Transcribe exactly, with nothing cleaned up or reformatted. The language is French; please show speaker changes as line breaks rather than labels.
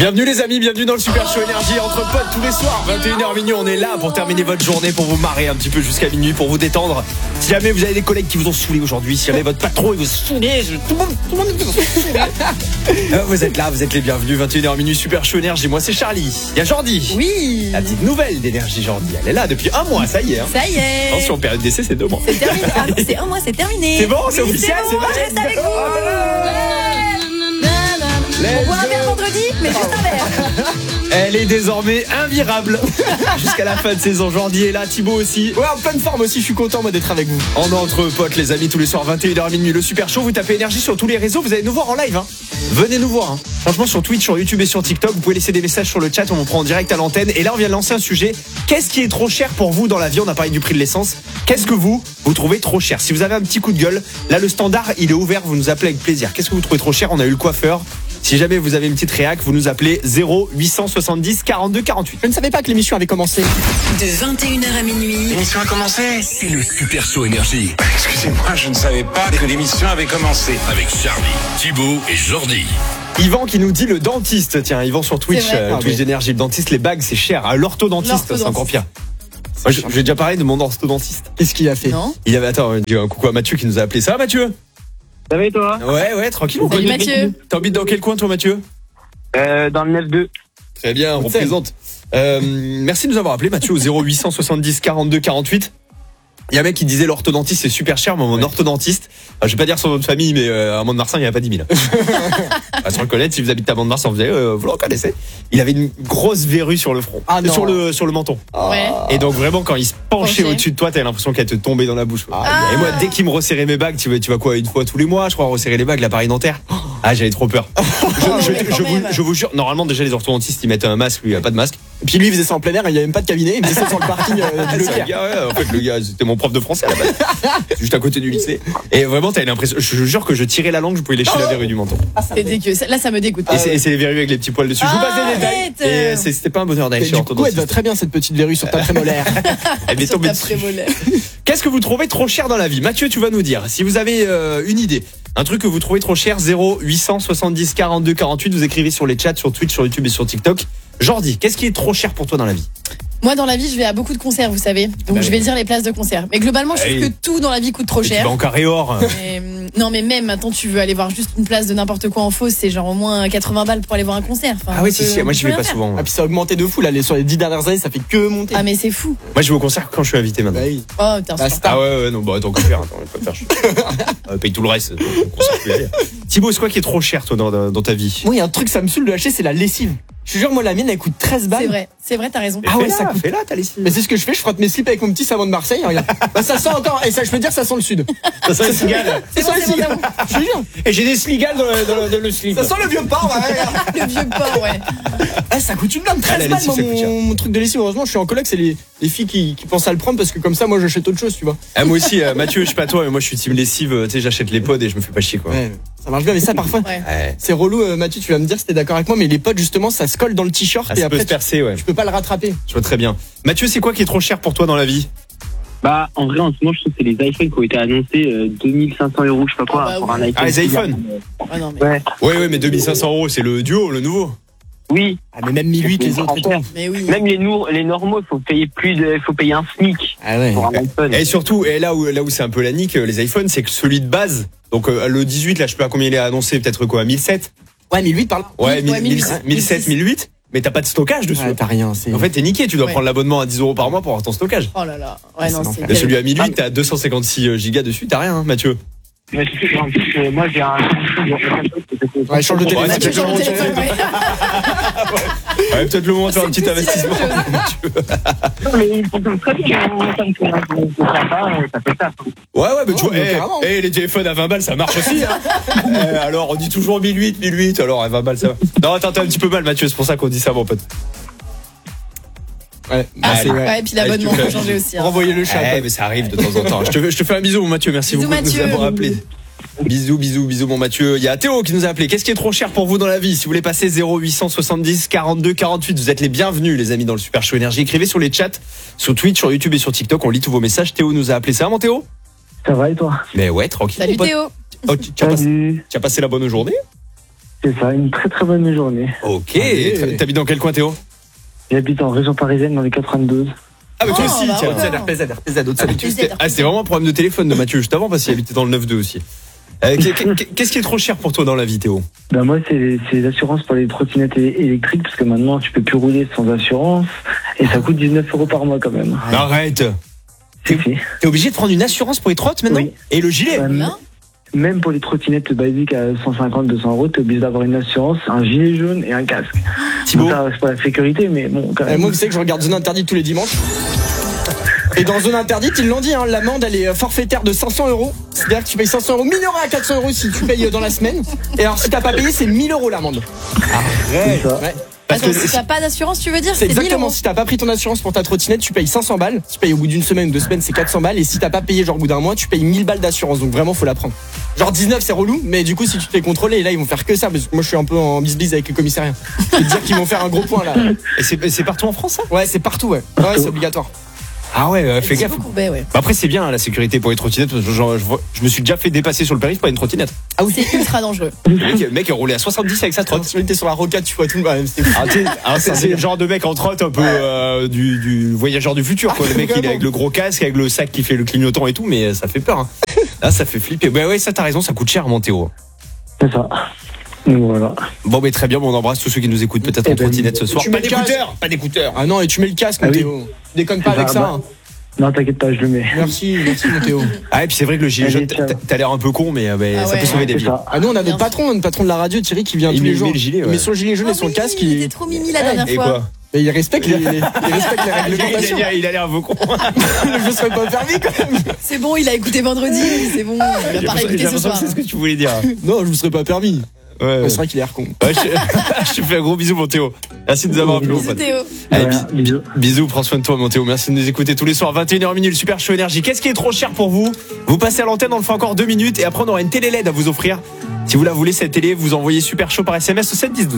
Bienvenue les amis, bienvenue dans le Super Show Énergie entre potes tous les soirs, vingt et une heures minuit, on est là pour terminer votre journée, pour vous marrer un petit peu jusqu'à minuit, pour vous détendre. Si jamais vous avez des collègues qui vous ont saoulé aujourd'hui, si jamais votre patron il vous saoulé, je... tout le monde, tout le monde vous saoulé. Vous êtes là, vous êtes les bienvenus, vingt et une heures minuit, Super Show Énergie. Moi c'est Charlie, il y a Jordi.
Oui.
La petite nouvelle d'Énergie Jordi, elle est là depuis un mois, ça y est. Hein.
Ça y est.
Attention, période d'essai c'est deux mois.
C'est terminé, ah, c'est un mois, c'est terminé.
C'est bon, c'est
oui,
officiel,
c'est, bon,
c'est
je reste avec vous. On boit un verre vendredi, mais juste un verre.
Elle est désormais invirable jusqu'à la fin de saison. Jordi est là, Thibaut aussi.
Ouais, en pleine forme aussi, je suis content moi d'être avec vous.
On est entre potes les amis tous les soirs vingt et une heures minuit. Le Super Show, vous tapez Énergie sur tous les réseaux, vous allez nous voir en live hein. Venez nous voir hein. Franchement sur Twitch, sur YouTube et sur TikTok, vous pouvez laisser des messages sur le chat, on vous prend en direct à l'antenne. Et là on vient de lancer un sujet. Qu'est-ce qui est trop cher pour vous dans la vie? On a parlé du prix de l'essence. Qu'est-ce que vous, vous trouvez trop cher? Si vous avez un petit coup de gueule, là le standard il est ouvert, vous nous appelez avec plaisir. Qu'est-ce que vous trouvez trop cher? On a eu le coiffeur. Si jamais vous avez une petite réac, vous nous appelez zéro huit cent soixante-dix quarante-deux quarante-huit.
Je ne savais pas que l'émission avait commencé.
De vingt et une heures à minuit.
L'émission a commencé.
C'est le Super Show Énergie.
Excusez-moi, je ne savais pas que l'émission avait commencé.
Avec Charlie, Thibaut et Jordi.
Yvan qui nous dit le dentiste. Tiens, Yvan sur Twitch,
vrai.
euh,
Ah,
Twitch
oui.
d'énergie. Le dentiste, les bagues, c'est cher. Ah, l'orthodontiste, c'est encore pire. Moi, je- j'ai déjà parlé de mon orthodontiste.
Qu'est-ce qu'il a fait?
Non.
Il avait, attends, dis un coucou à Mathieu qui nous a appelé. Ça va, Mathieu?
Ça va et toi?
Ouais, ouais, tranquille.
Salut Mathieu.
T'habites dans quel coin, toi, Mathieu?
euh, Dans le neuf deux.
Très bien, on représente. Euh, merci de nous avoir appelé, Mathieu, au zéro huit cent soixante-dix quarante-deux quarante-huit. Il y a un mec qui disait l'orthodontiste c'est super cher, mais mon orthodontiste, euh, je vais pas dire son nom de famille, mais euh, à Mont-de-Marsan il n'y a pas dix mille. À se reconnaître, si vous habitez à Mont-de-Marsan, vous, avez, euh, vous le reconnaissez. Il avait une grosse verrue sur le front,
Ah non.
sur le sur le menton.
Ouais.
Et donc vraiment quand il se penchait
Penché.
au-dessus de toi, t'avais l'impression qu'elle te tombait dans la bouche.
Ah.
Et moi dès qu'il me resserrait mes bagues, tu vas tu vas quoi une fois tous les mois, je crois resserrer les bagues, l'appareil dentaire. Ah j'avais trop peur. Je, je-
ouais, quand
je vous,
même.
je vous jure, normalement déjà les orthodontistes ils mettent un masque, lui il a pas de masque.
Et puis lui il faisait ça en plein air, il n'y avait même pas de cabinet, il faisait ça sur le parking euh,
Ah,
du
c'est un
Leclerc.
gars, ouais, en fait le gars c'était mon prof de français à la base. C'est juste à côté du lycée. Et vraiment t'avais l'impression, je vous jure que je tirais la langue, je pouvais lécher la verrue du menton.
C'est dégueu. Là, ça me dégoûte.
Et c'est et c'est les verrues avec les petits poils dessus. Je vous passe des détails.
Arrête.
Et c'est- c'était pas un bonheur d'aller
Et
chez
du coup, elle va
l'orthodontiste.
très bien cette petite verrue sur ta prémolaire.
Elle m'est
Sur
tombée
ta
dessus.
prémolaire.
Qu'est-ce que vous trouvez trop cher dans la vie? Mathieu, tu vas nous dire. Si vous avez euh, une idée, un truc que vous trouvez trop cher, zéro huit cent soixante-dix quarante-deux quarante-huit, vous écrivez sur les chats, sur Twitch, sur YouTube et sur TikTok. Jordi, qu'est-ce qui est trop cher pour toi dans la vie?
Moi, dans la vie, je vais à beaucoup de concerts, vous savez. Donc,
Bah
je vais dire les places de concert. Mais globalement, je trouve
Hey.
que tout dans la vie coûte trop
Et tu
cher.
vas en carré or.
Mais, hum, non, mais même maintenant, tu veux aller voir juste une place de n'importe quoi en fausse, c'est genre au moins quatre-vingts balles pour aller voir un concert. Enfin,
Ah oui,
on
si,
peut-
si, moi
on
j'y
peut
vais
rien
pas
faire.
souvent.
Ah puis ça a augmenté de fou là, les- sur les dix dernières années ça fait que monter.
Ah, mais c'est fou.
Moi je vais au concert quand je suis invité maintenant.
Bah oui.
Oh, putain,
Bah,
c'est
c'est-
Ah ouais, ouais, non, bah attends, que faire, attends, on peut faire. je- Euh, paye tout le reste. donc, on concert, plus aller. Thibaut, c'est quoi qui est trop cher toi dans, dans, dans ta vie?
Moi il y a un truc ça me saoule de lâcher, c'est la lessive. Je te jure moi la mienne elle coûte treize balles.
c'est vrai. C'est vrai, t'as raison.
Ah ouais,
Fais-la,
ça coûte-
fais-la, t'as les
Mais c'est ce que je fais, je frotte mes slips avec mon petit savon de Marseille, regarde. Bah ça sent encore, et ça je peux dire ça sent le sud.
Ça sent les cigales.
C'est bon,
ça,
c'est bon,
les
c'est bon.
Je te jure.
Et j'ai des cigales dans le, dans le, dans le slip.
Ça sent le vieux porc, ouais, regarde.
Le vieux porc, ouais.
Ah, ça coûte une blinde,
Ah, la
treize balles
lessive,
moi,
ça coûte cher.
mon, mon truc de lessive. Heureusement je suis en coloc, c'est les, les filles qui, qui pensent à le prendre parce que comme ça moi j'achète autre chose tu vois.
Ah, moi aussi, euh, Mathieu, je sais pas toi, mais moi je suis team lessive, euh, tu sais, j'achète les pods et je me fais pas chier quoi.
Ouais, ça marche bien mais ça parfois
Ouais.
Ouais.
c'est relou euh, Mathieu tu vas me dire si t'es d'accord avec moi mais les potes justement ça se colle dans le t-shirt
Ah,
et
ça peut
après
se
tu,
percer, ouais.
tu peux pas le rattraper.
Je vois très bien. Mathieu, c'est quoi qui est trop cher pour toi dans la vie?
Bah, en vrai, en ce moment, je trouve que c'est les iPhones qui ont été annoncés euh, deux mille cinq cents euros, je sais pas quoi,
Ah bah
pour
oui.
un iPhone.
Ah, les iPhones.
Ah non, mais.
Ouais.
Ouais, ouais, mais deux mille cinq cents euros, c'est le duo, le nouveau.
Oui.
Ah mais même mille huit les autres et tout.
Mais oui.
Même les, nour- les normaux, il faut payer plus de, faut payer un SMIC
Ah ouais.
pour un iPhone.
Et surtout, et là où, là où c'est un peu la nique, euh, les iPhones, c'est que celui de base, donc euh, le dix-huit, là, je sais pas combien il est annoncé, peut-être quoi, mille sept?
Ouais mille huit par là.
Ouais,
Ouais,
mille-
mille-
mille- mille sept, mille huit, mais t'as pas de stockage dessus.
Ouais, t'as rien, c'est.
En fait, t'es niqué, tu dois
Ouais.
prendre l'abonnement à dix euros par mois pour avoir ton stockage.
Oh là là.
Ah,
Ouais,
c'est
non,
l'enfer.
c'est.
Mais celui à mille huit, t'as deux cent cinquante-six gigas dessus, t'as rien, hein, Mathieu.
Mais c'est sûr, en plus, euh, moi, j'ai un.
Ouais, change de
Ouais,
téléphone.
c'est
Mathieu,
peut-être
change
le
de
moment de
téléphone, ouais.
Ouais, peut-être le moment de faire un petit
C'est tout, c'est
investissement.
la même
Non, mais il fonctionne très bien, hein, ça me fait un sympa, ça fait ça.
Ouais, ouais, mais tu
Oh,
vois,
mais
eh,
carrément.
eh, les téléphones à vingt balles, ça marche aussi. Hein. Eh, alors, on dit toujours mille huit, mille huit, alors à vingt balles, ça va. Non, attends, t'as un petit peu mal, Mathieu, c'est pour ça qu'on dit ça, mon pote.
Ouais,
Ah,
c'est
ouais.
ouais.
Ouais, et puis l'abonnement,
Allez, tu
faut
fais-
changer aussi. hein.
Renvoyer le chat.
Eh,
quoi.
mais ça arrive de temps en temps. Je te, je te fais un bisou, mon Mathieu, merci
Bisous,
beaucoup de nous
Mathieu.
avoir appelés. Bisous, bisous, bisous, mon Mathieu. Il y a Théo qui nous a appelé. Qu'est-ce qui est trop cher pour vous dans la vie? Si vous voulez passer zéro huit cent soixante-dix quarante-deux quarante-huit, vous êtes les bienvenus, les amis, dans le Super Show Énergie. Écrivez sur les chats, sur Twitch, sur YouTube et sur TikTok. On lit tous vos messages. Théo nous a appelé. Ça va, mon Théo?
Ça va et toi?
Mais ouais, tranquille.
Salut
mon pote.
Théo.
Oh, tu, tu as passé,
Salut.
tu as passé la bonne journée?
C'est ça, une très très bonne journée.
Ok.
Allez.
T'habites dans quel coin, Théo?
J'habite en région parisienne dans les quatre-vingt-douze.
Ah, mais toi
Oh,
aussi,
bah
tiens.
ouais.
R P Z, R P Z, Haute-Saône.
R P Z,
Ah, c'était vraiment un problème de téléphone de Mathieu juste avant parce qu'il habitait dans le neuf deux aussi. Euh, qu'est- qu'est- Qu'est-ce qui est trop cher pour toi dans la vie, Théo?
Ben moi, c'est les, c'est les assurances pour les trottinettes é- électriques, parce que maintenant, tu peux plus rouler sans assurance, et ça coûte dix-neuf euros par mois quand même.
Arrête.
Si, si.
T'es obligé de prendre une assurance pour les trottes maintenant?
Oui.
Et le gilet?
Euh,
Bien.
Même pour les trottinettes basiques à cent cinquante à deux cents euros, t'es obligé d'avoir une assurance, un gilet jaune et un casque.
Thibaut?
Bon, ça reste pour la sécurité, mais bon, quand
Euh,
même.
moi, vous savez que je regarde Zone Interdite tous les dimanches. Et dans Zone Interdite, ils l'ont dit, hein, l'amende elle est forfaitaire de cinq cents euros. C'est-à-dire que tu payes cinq cents euros, minoré à quatre cents euros si tu payes dans la semaine. Et alors si t'as pas payé, c'est mille euros l'amende.
C'est ça.
Ouais.
Parce
Attends,
que
si t'as pas d'assurance, tu veux dire?
C'est
C'est mille
exactement,
euros.
si t'as pas pris ton assurance pour ta trottinette, tu payes cinq cents balles. Si tu payes au bout d'une semaine ou deux semaines, c'est quatre cents balles. Et si t'as pas payé genre au bout d'un mois, tu payes mille balles d'assurance. Donc vraiment, faut la prendre. Genre dix-neuf, c'est relou, mais du coup, si tu te fais contrôler, et là, ils vont faire que ça. Parce que moi, je suis un peu en bisbise avec le commissariat. Je peux te dire qu'ils vont faire un gros point là.
Et c'est c'est partout en France, ça?
Ouais, c'est partout, ouais. Ouais, c'est obligatoire.
Ah ouais, euh, fais
C'est
gaffe.
beaucoup, bah ouais.
Bah après, c'est bien hein, la sécurité pour les trottinettes. Parce que genre, je, vois- je me suis déjà fait dépasser sur le périph' par une trottinette.
Ah oui,
C'est ultra dangereux.
Le mec, le mec a roulé à soixante-dix avec sa trotte.
quand tu étais sur la rocade, tu vois tout le monde. C'était fou.
Ah, tu sais, alors, c'est c'est le genre de mec en trotte un peu euh, du, du voyageur du futur quoi. Le mec il est avec le gros casque, avec le sac qui fait le clignotant et tout, mais ça fait peur hein. Là ça fait flipper. Bah ouais, ça t'as raison, ça coûte cher mon Théo.
C'est ça. Donc voilà.
Bon mais très bien, bon, on embrasse tous ceux qui nous écoutent peut-être
Eh
en
ben,
trottinette ce soir.
tu
Pas
mets le
d'écouteurs, pas d'écouteurs.
Ah non, et tu mets le casque, mon
Ah oui.
Théo. Déconne pas
C'est
avec
ça,
ça.
bah.
hein.
Non, t'inquiète pas, je le mets.
Merci, merci, mon Théo.
Ah et puis c'est vrai que le gilet
Allez,
jaune,
ciao.
t'as- t'as l'air un peu con, mais, euh, mais
Ah
ça
ouais.
peut sauver des
C'est
vies.
ça.
Ah, nous, on avait
Bien
le patron, le patron de la radio, Thierry, qui vient
Il
tous
met-
les
il
jours.
met le gilet,
Il
ouais.
met son gilet jaune et
Ah
son
oui,
casque.
il
Il,
était trop mimi la dernière
Et
fois.
quoi?
et il respecte les, les- il respecte les
Il
réglementations.
a- il a l'air un peu con.
Je me serais pas permis quand même.
C'est bon, il a écouté vendredi, c'est bon, il va
J'ai
pas
l'impression
réécouter ce
que
soir.
c'est ce que tu voulais dire.
Non, je me serais pas permis.
Ouais, ouais.
Ouais, c'est vrai qu'il a l'air con.
Ouais, je, je te fais un gros bisou mon Théo. Merci de nous avoir appelé mon
Bisous,
pote.
Théo.
Allez,
Voilà,
bis-
bisous.
bisous, prends soin de toi mon Théo. Merci de nous écouter tous les soirs, vingt et une heures minuit, le Super Show Énergie. Qu'est-ce qui est trop cher pour vous? Vous passez à l'antenne, on le fait encore deux minutes et après on aura une télé L E D à vous offrir. Si vous la voulez cette télé, vous envoyez Super Show par S M S au sept dix douze.